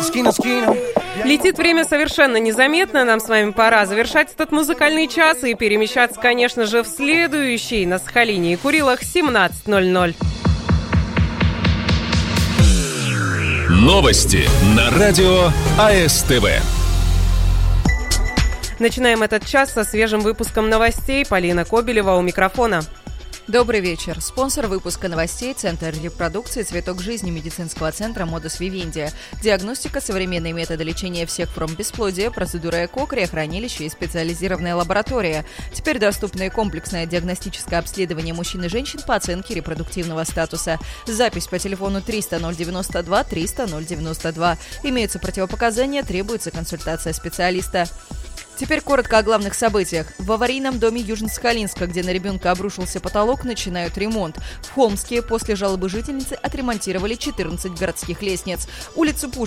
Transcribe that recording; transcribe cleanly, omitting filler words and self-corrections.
Летит время совершенно незаметно. Нам с вами пора завершать этот музыкальный час и перемещаться, конечно же, в следующий на Сахалине и Курилах 17:00. Новости на радио АСТВ. Начинаем этот час со свежим выпуском новостей. Полина Кобелева у микрофона. Добрый вечер. Спонсор выпуска новостей – Центр репродукции «Цветок жизни» медицинского центра «Модус Вивенди». Диагностика, современные методы лечения всех форм бесплодия, процедура ЭКО, криохранилище и специализированная лаборатория. Теперь доступно и комплексное диагностическое обследование мужчин и женщин по оценке репродуктивного статуса. Запись по телефону 300 092 300 092. Имеются противопоказания, требуется консультация специалиста. Теперь коротко о главных событиях. В аварийном доме Южно-Сахалинска, где на ребенка обрушился потолок, начинают ремонт. В Холмске после жалобы жительницы отремонтировали 14 городских лестниц. Улицу Пушкина